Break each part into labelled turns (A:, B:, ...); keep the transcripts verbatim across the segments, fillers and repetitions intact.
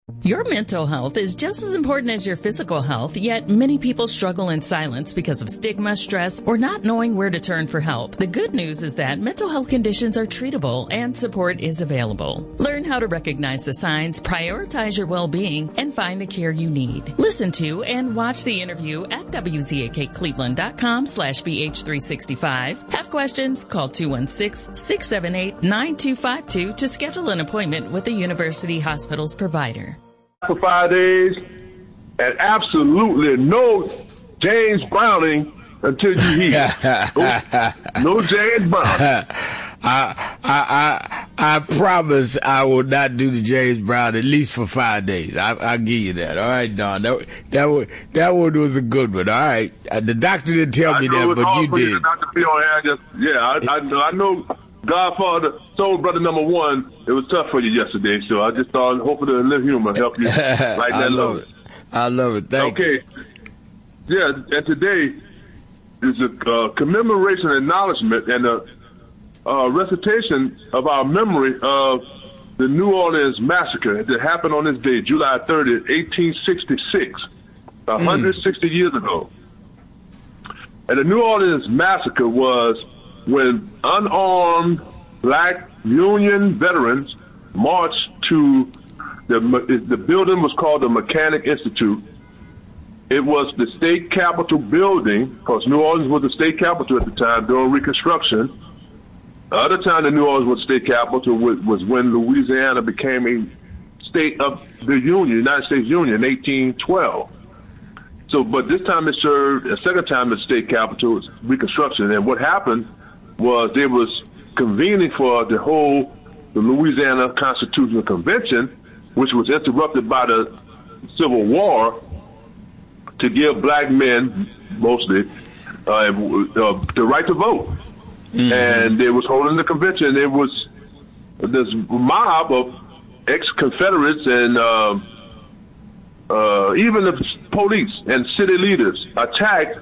A: Your mental health is just as important as your physical health, yet many people struggle in silence because of stigma, stress, or not knowing where to turn for help. The good news is that mental health conditions are treatable and support is available. Learn how to recognize the signs, prioritize your well-being, and find the care you need. Listen to and watch the interview at W Z A K Cleveland dot com slash B H three sixty-five. Have questions? Call two one six, six seven eight, nine two five two to schedule an appointment with a University Hospital's provider.
B: For five days, and absolutely no James Browning until you hear. no, no James Brown.
C: I, I I I promise I will not do the James Brown at least for five days. I, I'll give you that. All right, Don. That that one, that one was a good one. All right. Uh, the doctor didn't tell
B: I
C: me that, but you did.
B: Not to be on air, just, yeah, I, I, I know. Godfather, soul brother number one, it was tough for you yesterday, so I just thought, hopefully, a little humor help you. Like
C: I
B: that
C: love it. I love it. Thank
B: okay. you. Okay. Yeah, and today is a uh, commemoration, acknowledgement, and a uh, recitation of our memory of the New Orleans massacre that happened on this day, July thirtieth, eighteen sixty-six, one hundred sixty mm. years ago. And the New Orleans massacre was when unarmed black Union veterans marched to the the building was called the Mechanic Institute. It was the state capitol building, because New Orleans was the state capital at the time during Reconstruction. The other time the New Orleans was state capital was when Louisiana became a state of the Union, United States Union, in eighteen twelve. So, but this time it served a second time as state capital, Reconstruction. And what happened was they was convening for the whole the Louisiana Constitutional Convention, which was interrupted by the Civil War, to give black men, mostly, uh, uh, the right to vote. Mm-hmm. And they was holding the convention. There was this mob of ex-Confederates and uh, uh, even the police and city leaders attacked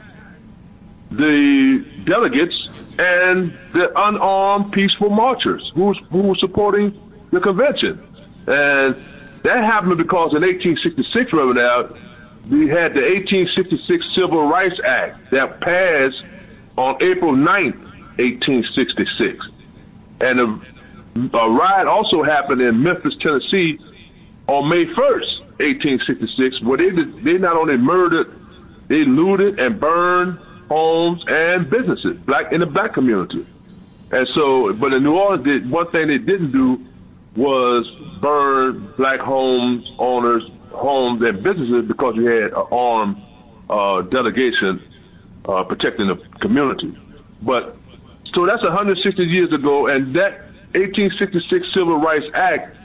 B: the delegates and the unarmed peaceful marchers who, who were supporting the convention. And that happened because in eighteen sixty-six, Reverend Al, we had the eighteen sixty-six Civil Rights Act that passed on April ninth, eighteen sixty-six. And a, a riot also happened in Memphis, Tennessee on May first, eighteen sixty-six, where they, they not only murdered, they looted and burned homes and businesses, black in the black community. And so, but in New Orleans, did, one thing they didn't do was burn black homes, owners, homes and businesses, because you had an armed uh, delegation uh, protecting the community. But so that's one hundred sixty years ago, and that eighteen sixty-six Civil Rights Act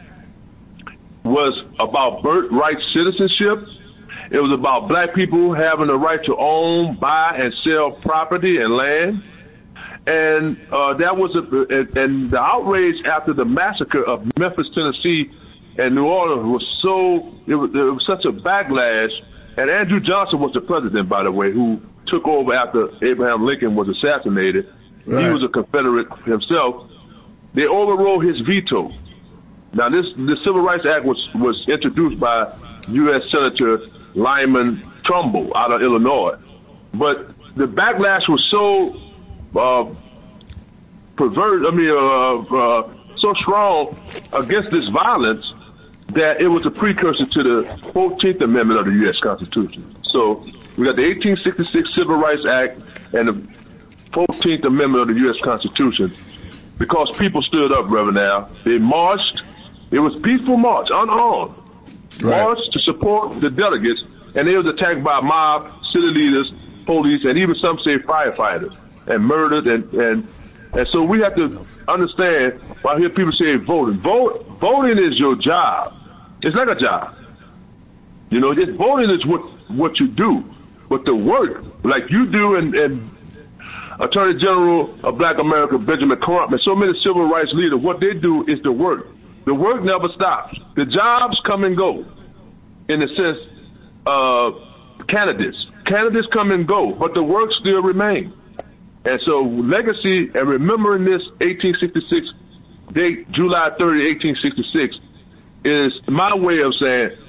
B: was about birthright citizenship. It was about black people having the right to own, buy, and sell property and land. And uh, that was a, and the outrage after the massacre of Memphis, Tennessee, and New Orleans was so, it was, it was such a backlash. And Andrew Johnson was the president, by the way, who took over after Abraham Lincoln was assassinated. Right. He was a Confederate himself. They overrode his veto. Now, this the Civil Rights Act was, was introduced by U S Senator Lyman Trumbull out of Illinois. But the backlash was so uh, perverted, I mean, uh, uh, so strong against this violence that it was a precursor to the fourteenth Amendment of the U S Constitution. So we got the eighteen sixty-six Civil Rights Act and the fourteenth Amendment of the U S Constitution, because people stood up, Reverend Al. They marched. It was a peaceful march, unarmed. Right. Marched to support the delegates, and they was attacked by mob, city leaders, police, and even some say firefighters, and murdered. And, and, and so we have to understand, while I hear people say voting, vote, voting is your job. It's like a job. You know, just voting is what, what you do. But the work, like you do, and, and Attorney General of Black America, Benjamin Crump, and so many civil rights leaders, what they do is the work. The work never stops. The jobs come and go. In the sense, uh, candidates. Candidates come and go, but the work still remains. And so legacy and remembering this eighteen sixty-six date, July thirtieth, eighteen sixty-six, is my way of saying